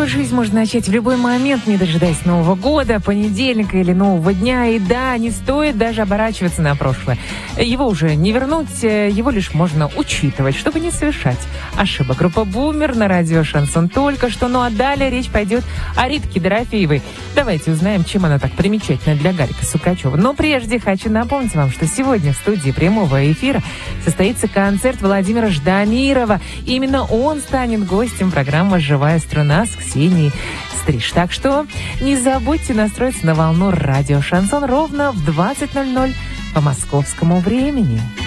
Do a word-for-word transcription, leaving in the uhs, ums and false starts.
что жизнь можно начать в любой момент, не дожидаясь Нового года, понедельника или нового дня. И да, не стоит даже оборачиваться на прошлое. Его уже не вернуть, его лишь можно учитывать, чтобы не совершать ошибок. Группа «Бумер» на радио «Шансон» только что. Ну а далее речь пойдет о Ритке Дорофеевой. Давайте узнаем, чем она так примечательна для Гарика Сукачева. Но прежде хочу напомнить вам, что сегодня в студии прямого эфира состоится концерт Владимира Ждамирова. Именно он станет гостем программы «Живая струна» с Ксенией Стриж. Так что не забудьте настроиться на волну радио «Шансон» ровно в двадцать ноль ноль по московскому времени.